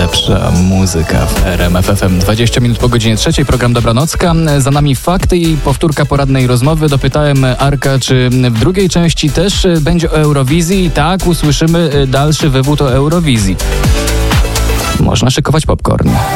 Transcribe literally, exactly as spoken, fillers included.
najlepsza muzyka w R M F F M. dwadzieścia minut po godzinie trzeciej, program Dobranocka. Za nami fakty i powtórka poradnej rozmowy. Dopytałem Arka, czy w drugiej części też będzie o Eurowizji. I tak, usłyszymy dalszy wywód o Eurowizji. Można szykować popcorn.